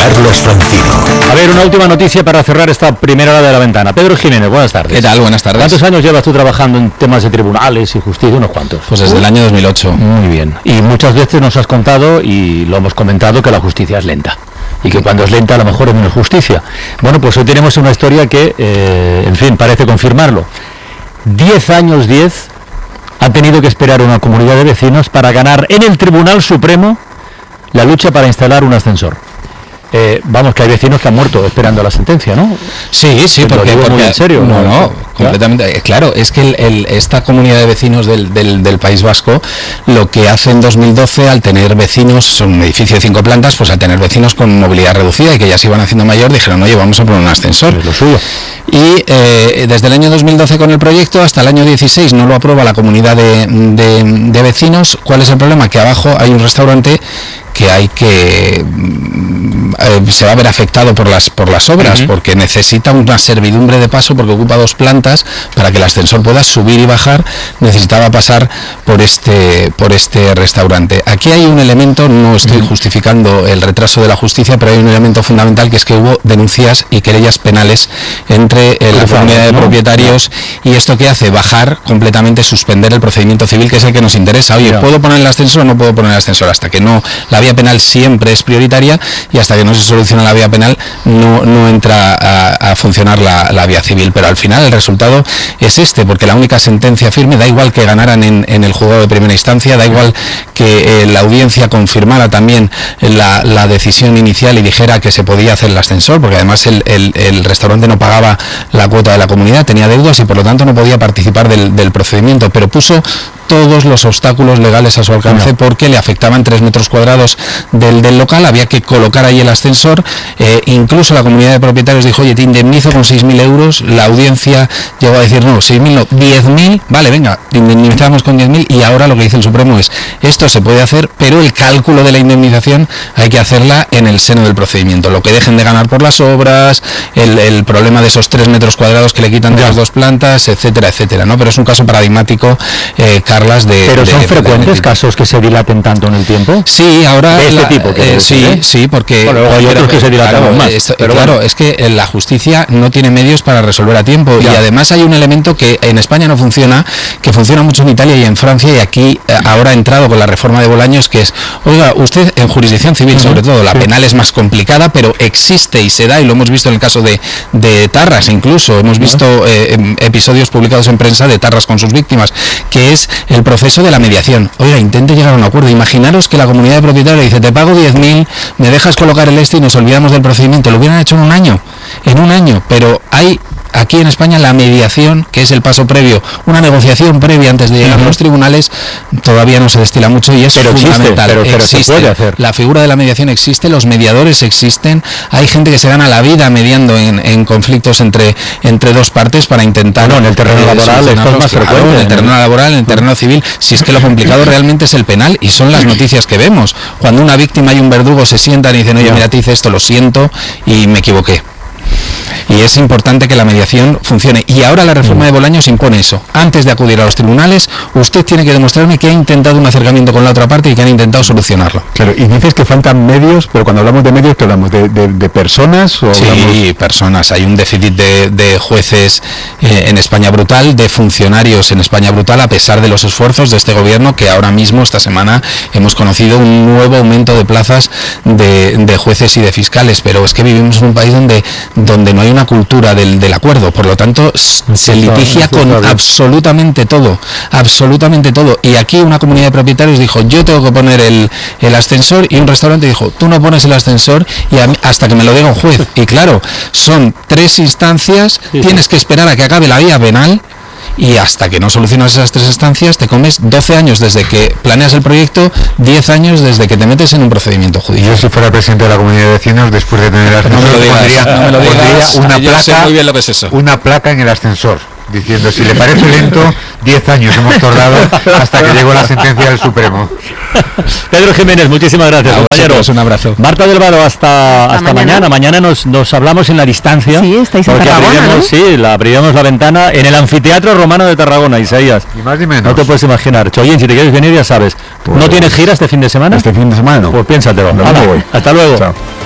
Carlos Francino. A ver, una última noticia para cerrar esta primera hora de La Ventana. Pedro Jiménez, buenas tardes. ¿Qué tal? Buenas tardes. ¿Cuántos años llevas tú trabajando en temas de tribunales y justicia? ¿Unos cuantos? Pues desde el año 2008. Muy bien. Y muchas veces nos has contado, y lo hemos comentado, que la justicia es lenta. Y que cuando es lenta a lo mejor es menos justicia. Bueno, pues hoy tenemos una historia que, en fin, parece confirmarlo. 10 años ha tenido que esperar una comunidad de vecinos para ganar en el Tribunal Supremo la lucha para instalar un ascensor. Vamos, que hay vecinos que han muerto esperando la sentencia, ¿no? Sí, porque muy en serio. No, completamente. Claro, es que esta comunidad de vecinos del País Vasco, lo que hace en 2012, al tener vecinos, son un edificio de 5 plantas, pues al tener vecinos con movilidad reducida y que ya se iban haciendo mayor, dijeron, oye, vamos a poner un ascensor. Es lo suyo. Y desde el año 2012 con el proyecto hasta el año 16 no lo aprueba la comunidad de vecinos. ¿Cuál es el problema? Que abajo hay un restaurante que se va a ver afectado por las obras, porque necesita una servidumbre de paso, porque ocupa 2 plantas. Para que el ascensor pueda subir y bajar necesitaba pasar por este restaurante. Aquí hay un elemento, no estoy justificando el retraso de la justicia, pero hay un elemento fundamental, que es que hubo denuncias y querellas penales entre la comunidad de propietarios, y esto que hace bajar completamente, suspender el procedimiento civil, que es el que nos interesa. Oye, ¿puedo poner el ascensor o no puedo poner el ascensor? Hasta que no, la vía penal siempre es prioritaria, y hasta que no se soluciona la vía penal no entra a funcionar la vía civil. Pero al final el resultado es porque la única sentencia firme, da igual que ganaran en el juzgado de primera instancia, da igual que la audiencia confirmara también la decisión inicial y dijera que se podía hacer el ascensor, porque además el restaurante no pagaba la cuota de la comunidad, tenía deudas y por lo tanto no podía participar del procedimiento, pero puso todos los obstáculos legales a su alcance, porque le afectaban 3 metros cuadrados del local, había que colocar ahí el ascensor. Incluso la comunidad de propietarios dijo, oye, te indemnizo con 6.000 euros, la audiencia llegó a decir, no, 6.000 no, 10.000, vale, venga, te indemnizamos con 10.000, y ahora lo que dice el Supremo es, esto se puede hacer, pero el cálculo de la indemnización hay que hacerla en el seno del procedimiento, lo que dejen de ganar por las obras, el problema de esos 3 metros cuadrados que le quitan de las 2 plantas, etcétera, etcétera, ¿no? Pero es un caso paradigmático, ¿Pero son frecuentes casos que se dilaten tanto en el tiempo? Sí, ahora... ¿De este tipo? Sí, porque... Bueno, hay otros que se dilatan más. Pero claro, es que la justicia no tiene medios para resolver a tiempo. Y además hay un elemento que en España no funciona, que funciona mucho en Italia y en Francia, y aquí ahora ha entrado con la reforma de Bolaños, que es, oiga, usted en jurisdicción civil, sobre todo, la penal es más complicada, pero existe y se da, y lo hemos visto en el caso de Tarras, incluso hemos visto episodios publicados en prensa de Tarras con sus víctimas, que es el proceso de la mediación. Oiga, intente llegar a un acuerdo. Imaginaros que la comunidad de propietarios le dice, te pago 10.000, me dejas colocar el y nos olvidamos del procedimiento. Lo hubieran hecho en un año, pero hay aquí en España la mediación, que es el paso previo, una negociación previa antes de llegar a los tribunales, todavía no se destila mucho, y es fundamental. Pero se puede hacer. La figura de la mediación existe, los mediadores existen, hay gente que se gana la vida mediando en conflictos entre 2 partes para intentar... en el terreno laboral esto es más frecuente. En el terreno laboral, en el terreno civil, si es que lo complicado realmente es el penal, y son las noticias que vemos. Cuando una víctima y un verdugo se sientan y dicen, oye, mira, te hice esto, lo siento y me equivoqué. Y es importante que la mediación funcione. Y ahora la reforma de Bolaños impone eso. Antes de acudir a los tribunales, usted tiene que demostrarme que ha intentado un acercamiento con la otra parte y que han intentado solucionarlo. Claro, y dices que faltan medios, pero cuando hablamos de medios, ¿qué hablamos? ¿De personas? ¿O sí, personas. Hay un déficit de jueces en España brutal, de funcionarios en España brutal, a pesar de los esfuerzos de este gobierno, que ahora mismo, esta semana, hemos conocido un nuevo aumento de plazas de jueces y de fiscales. Pero es que vivimos en un país donde no hay una cultura del acuerdo, por lo tanto se litigia con absolutamente todo, y aquí una comunidad de propietarios dijo, yo tengo que poner el ascensor, y un restaurante dijo, tú no pones el ascensor hasta que me lo diga un juez, y claro, son 3 instancias, tienes que esperar a que acabe la vía penal, y hasta que no solucionas esas 3 instancias te comes 12 años desde que planeas el proyecto, 10 años desde que te metes en un procedimiento judicial. Yo, si fuera presidente de la comunidad de vecinos, después de tener ascensor, no me lo digas, una placa en el ascensor, diciendo, si le parece lento, 10 años hemos tardado hasta que llegó la sentencia del Supremo. Pedro Jiménez, muchísimas gracias, compañero. Un abrazo. Marta del Vado, hasta mañana. Mañana nos hablamos en la distancia. Sí, estáis en Tarragona, ¿no? Abriremos la ventana en el Anfiteatro Romano de Tarragona, Isaías. Ni más ni menos. No te puedes imaginar. Choyen, si te quieres venir, ya sabes. Pues, ¿no tienes gira este fin de semana? Este fin de semana no. Pues piénsatelo. No voy. Hasta luego. Chao.